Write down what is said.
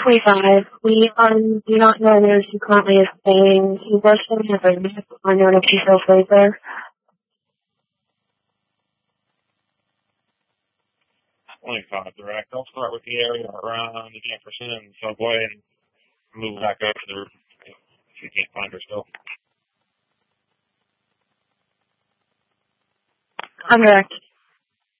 25. We do not know where she currently is staying. She was staying at the Nick unknown if she still stays there. 25 direct. I'll start with the area around the Jefferson and Subway and move back up to the roof if you can't find her still. I'm direct.